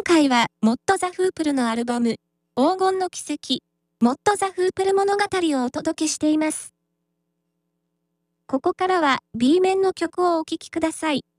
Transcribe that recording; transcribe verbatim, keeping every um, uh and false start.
回は、モット・ザ・フープルのアルバム、黄金の奇跡、モット・ザ・フープル物語をお届けしています。ここからは B 面の曲をお聴きください。